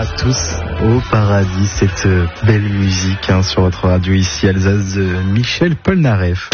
à tous au paradis, cette belle musique sur votre radio ici Alsace de Michel Polnareff.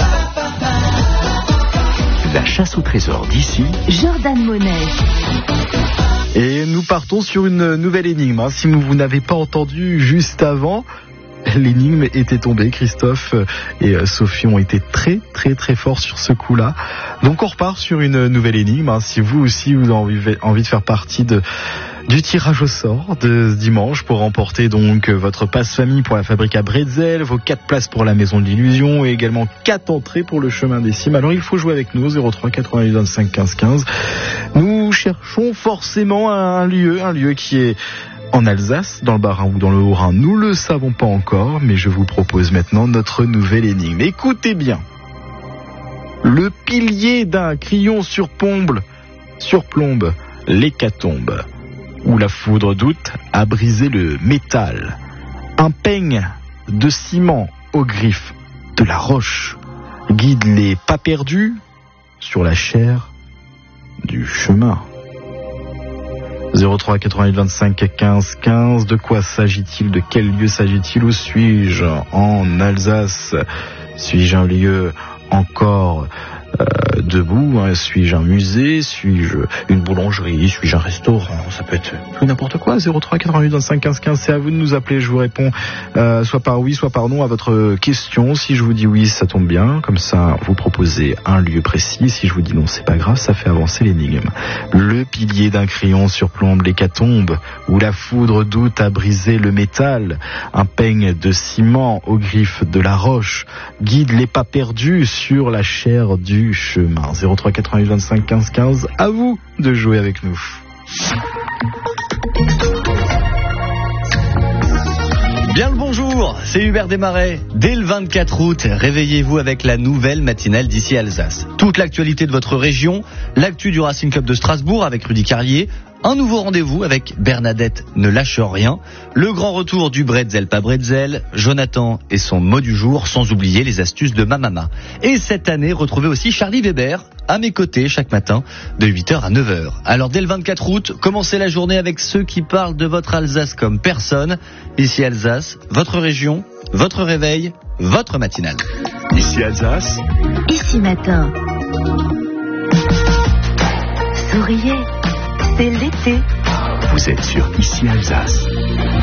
La chasse au trésor d'ici, Jordan Monet. Et nous partons sur une nouvelle énigme. Si vous n'avez pas entendu juste avant, l'énigme était tombée. Christophe et Sophie ont été très forts sur ce coup-là. Donc on repart sur une nouvelle énigme. Si vous aussi vous avez envie de faire partie du tirage au sort de ce dimanche pour remporter donc votre passe-famille pour la fabrique à Bretzel, vos 4 places pour la Maison de l'Illusion et également 4 entrées pour le Chemin des Cimes. Alors il faut jouer avec nous, 03 88 25 15 15. Nous cherchons forcément un lieu qui est en Alsace, dans le Bas-Rhin ou dans le Haut-Rhin. Nous le savons pas encore, mais je vous propose maintenant notre nouvelle énigme. Écoutez bien. Le pilier d'un crayon surplombe l'hécatombe, où la foudre d'août a brisé le métal. Un peigne de ciment aux griffes de la roche guide les pas perdus sur la chair du chemin. 03 88 25 15 15. De quoi s'agit-il? De quel lieu s'agit-il? Où suis-je en Alsace? Suis-je un lieu encore debout? Suis-je un musée? Suis-je une boulangerie? Suis-je un restaurant? Ça peut être tout n'importe quoi. 03 88 25 15 15. C'est à vous de nous appeler. Je vous réponds soit par oui, soit par non à votre question. Si je vous dis oui, ça tombe bien. Comme ça, vous proposez un lieu précis. Si je vous dis non, c'est pas grave. Ça fait avancer l'énigme. Le pilier d'un crayon surplombe l'hécatombe, où la foudre d'août a brisé le métal. Un peigne de ciment aux griffes de la roche guide les pas perdus sur la chair du chemin. 03 88 25 15 15. À vous de jouer avec nous. Bien le bonjour, c'est Hubert Desmarais. Dès le 24 août, réveillez-vous avec la nouvelle matinale d'ici Alsace. Toute l'actualité de votre région, l'actu du Racing Club de Strasbourg avec Rudy Carlier, un nouveau rendez-vous avec Bernadette Ne Lâche Rien, le grand retour du Bretzel pas Bretzel, Jonathan et son mot du jour, sans oublier les astuces de ma maman. Et cette année, retrouvez aussi Charlie Weber à mes côtés chaque matin de 8h à 9h. Alors dès le 24 août, commencez la journée avec ceux qui parlent de votre Alsace comme personne. Ici Alsace, votre région, votre réveil, votre matinale. ici Alsace, Ici matin. Souriez, c'est l'été. vous êtes sur ici Alsace.